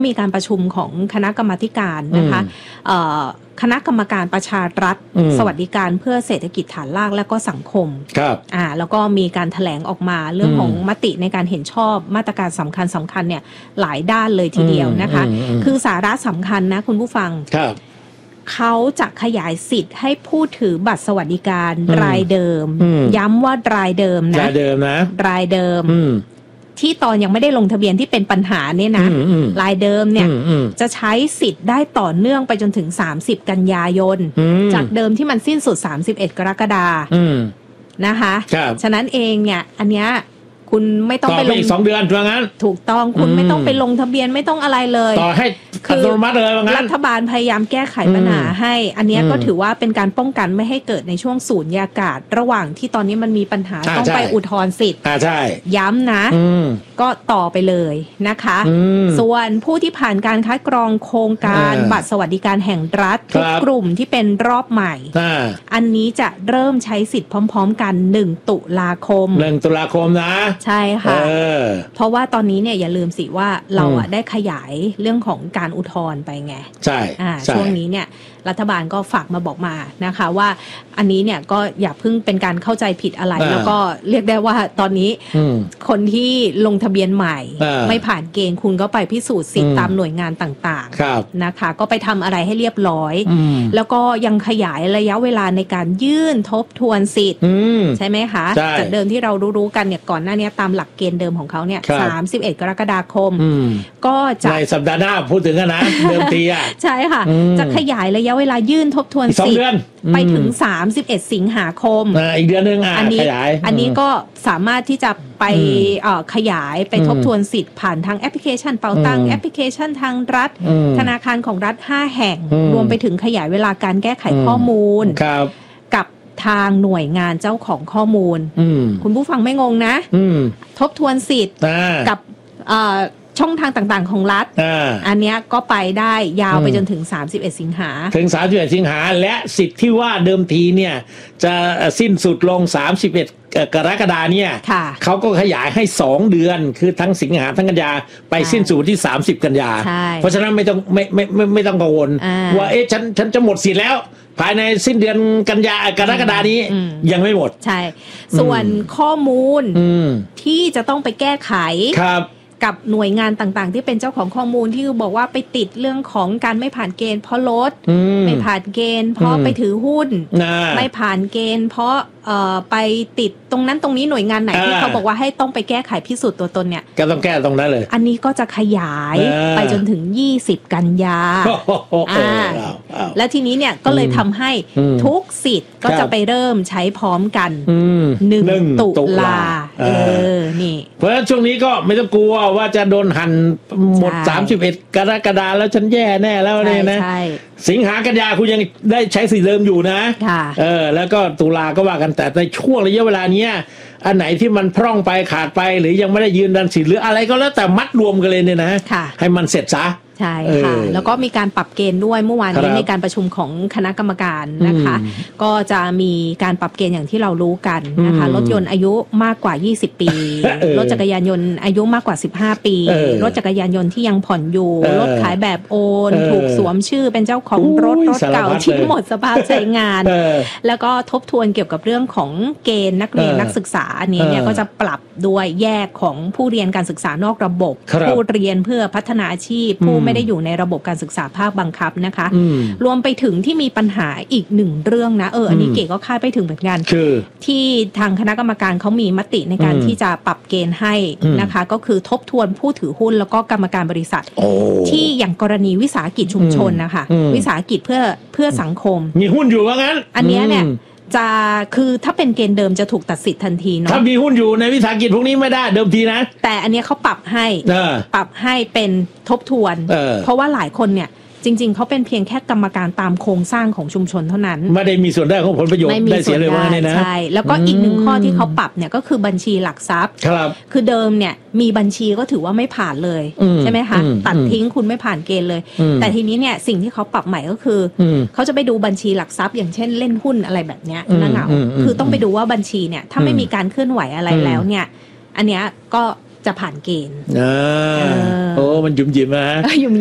มีการประชุมของคณะกรรมาธิการนะคะคณะกรรมการประชารัฐสวัสดิการเพื่อเศรษฐกิจฐานรากและก็สังคมครับแล้วก็มีการแถลงออกมาเรื่องของมติในการเห็นชอบมาตรการสำคัญเนี่ยหลายด้านเลยทีเดียวนะคะคือสาระสำคัญนะคุณผู้ฟังครับเขาจะขยายสิทธิ์ให้ผู้ถือบัตรสวัสดิการรายเดิมย้ำว่ารายเดิมนะรายเดิมนะรายเดิมที่ตอนยังไม่ได้ลงทะเบียนที่เป็นปัญหาเนี่ยนะรายเดิมเนี่ยจะใช้สิทธิ์ได้ต่อเนื่องไปจนถึง30กันยายนจากเดิมที่มันสิ้นสุด31กรกฎาคมนะคะฉะนั้นเองเนี่ยอันเนี้ยคุณไม่ต้องไปลงอีก2 เดือนว่างั้นถูกต้องคุณไม่ต้องไปลงทะเบียนไม่ต้องอะไรเลยต่อให้อัตโนมัติเลยว่างั้นรัฐบาลพยายามแก้ไขปัญหาให้อันนี้ก็ถือว่าเป็นการป้องกันไม่ให้เกิดในช่วงสูญญากาศระหว่างที่ตอนนี้มันมีปัญหาต้องไปอุทธรณ์สิทธิ์ใช่ย้ำนะก็ต่อไปเลยนะคะส่วนผู้ที่ผ่านการคัดกรองโครงการบัตรสวัสดิการแห่งรัฐทุกกลุ่มที่เป็นรอบใหม่อันนี้จะเริ่มใช้สิทธิ์พร้อมๆกัน1 ตุลาคมนะใช่ค่ะเพราะว่าตอนนี้เนี่ยอย่าลืมสิว่าเราได้ขยายเรื่องของการอุทธรณ์ไปไงใช่ช่วงนี้เนี่ยรัฐบาลก็ฝากมาบอกมานะคะว่าอันนี้เนี่ยก็อย่าเพิ่งเป็นการเข้าใจผิดอะไรแล้วก็เรียกได้ว่าตอนนี้คนที่ลงทะเบียนใหม่ไม่ผ่านเกณฑ์คุณก็ไปพิสูจน์สิทธิ์ตามหน่วยงานต่างๆนะคะก็ไปทำอะไรให้เรียบร้อยแล้วก็ยังขยายระยะเวลาในการยื่นทบทวนสิทธิ์ใช่ไหมคะจากเดิมที่เรารู้กันเนี่ยก่อนหน้านี้ตามหลักเกณฑ์เดิมของเขาเนี่ย31กรกฎาคมก็จะในสัปดาห์หน้าพูดถึงนะเดิมทีใช่ค่ะจะขยายระยะเวลายื่นทบทวนสิทธิ์ไปถึง31สิงหาคมอีกเดือนนึงขยายอันนี้ก็สามารถที่จะไปขยายไปทบทวนสิทธิ์ผ่านทางแอปพลิเคชันเป๋าตังแอปพลิเคชันทางรัฐธนาคารของรัฐ5แห่งรวมไปถึงขยายเวลาการแก้ไขข้อมูลกับทางหน่วยงานเจ้าของข้อมูลคุณผู้ฟังไม่งงนะทบทวนสิทธิ์กับช่องทางต่างๆของรัฐอันนี้ก็ไปได้ยาวไปจนถึง31สิงหาถึง31สิงหาและสิทธิ์ที่ว่าเดิมทีเนี่ยจะสิ้นสุดลง31กรกฎาคมเนี่ยเขาก็ขยายให้2 เดือนคือทั้งสิงหาทั้งกันยาไปสิ้นสุดที่30กันยาเพราะฉะนั้นไม่ต้องกังวลว่าฉันจะหมดสิทธิ์แล้วภายในสิ้นเดือนกันยากรกฎาคมนี้ยังไม่หมดใช่ส่วนข้อมูลที่จะต้องไปแก้ไขกับหน่วยงานต่างๆที่เป็นเจ้าของข้อมูลที่บอกว่าไปติดเรื่องของการไม่ผ่านเกณฑ์เพราะรถไม่ผ่านเกณฑ์เพราะไปถือหุ้นไม่ผ่านเกณฑ์เพราะไปติดตรงนั้นตรงนี้หน่วยงานไหนที่เขาบอกว่าให้ต้องไปแก้ไขพิสูจน์ตัวตนเนี่ยก็ต้องแก้ตรงนั้นเลยอันนี้ก็จะขยายไปจนถึง20กันยาและทีนี้เนี่ยก็เลยทำให้ทุกสิทธิ์ก็จะไปเริ่มใช้พร้อมกัน1 ตุลานี่เพราะฉะนั้นช่วงนี้ก็ไม่ต้องกลัวว่าจะโดนหั่นหมด31กรกฎาคมแล้วฉันแย่แน่แล้วเนี่ยนะสิงหากันยาคุณยังได้ใช้สิทธิ์เดิมอยู่นะแล้วก็ตุลาก็ว่ากันแต่ในช่วงระยะเวลานี้อันไหนที่มันพร่องไปขาดไปหรือยังไม่ได้ยืนยันสิทธิ์หรืออะไรก็แล้วแต่มัดรวมกันเลยเนี่ยนะให้มันเสร็จซะใช่ค่ะแล้วก็มีการปรับเกณฑ์ด้วยเมื่อวานนี้ในการประชุมของคณะกรรมการนะคะก็จะมีการปรับเกณฑ์อย่างที่เรารู้กันนะคะรถยนต์อายุมากกว่า20 ปีรถจักรยานยนต์อายุมากกว่า15 ปีรถจักรยานยนต์ที่ยังผ่อนอยู่รถขายแบบโอนถูกสวมชื่อเป็นเจ้าของรถเก่าที่หมดสภาพใช้งานแล้วก็ทบทวนเกี่ยวกับเรื่องของเกณฑ์นักเรียนนักศึกษาอันนี้เนี่ยก็จะปรับด้วยแยกของผู้เรียนการศึกษานอกระบบผู้เรียนเพื่อพัฒนาอาชีพผู้ไม่ได้อยู่ในระบบการศึกษาภาคบังคับนะคะรวมไปถึงที่มีปัญหาอีก1 เรื่องนะอันนี้เก๋ก็คาดไปถึงเหมือนกันที่ทางคณะกรรมการเขามีมติในการที่จะปรับเกณฑ์ให้นะคะก็คือทบทวนผู้ถือหุ้นแล้วก็กรรมการบริษัทที่อย่างกรณีวิสาหกิจชุมชนนะคะวิสาหกิจเพื่อสังคมมีหุ้นอยู่ว่างั้นอันนี้เนี่ยจะคือถ้าเป็นเกณฑ์เดิมจะถูกตัดสิทธิ์ทันทีเนาะถ้ามีหุ้นอยู่ในวิสาหกิจพวกนี้ไม่ได้เดิมทีนะแต่อันนี้เขาปรับให้เป็นทบทวนเพราะว่าหลายคนเนี่ยจริงๆเขาเป็นเพียงแค่กรรมการตามโครงสร้างของชุมชนเท่านั้นไม่ได้มีส่วนได้ของผลประโยชน์ได้เสียเลยว่าเนี่ยนะใช่แล้วก็อีก1 ข้อที่เขาปรับเนี่ยก็คือบัญชีหลักทรัพย์คือเดิมเนี่ยมีบัญชีก็ถือว่าไม่ผ่านเลยใช่ไหมคะตัดทิ้งคุณไม่ผ่านเกณฑ์เลยแต่ทีนี้เนี่ยสิ่งที่เขาปรับใหม่ก็คือเขาจะไปดูบัญชีหลักทรัพย์อย่างเช่นเล่นหุ้นอะไรแบบเนี้ยนะเหงาคือต้องไปดูว่าบัญชีเนี่ยถ้าไม่มีการเคลื่อนไหวอะไรแล้วเนี่ยอันเนี้ยก็จะผ่านเกณฑ์โอ้มันหยุ่มหยิมนะ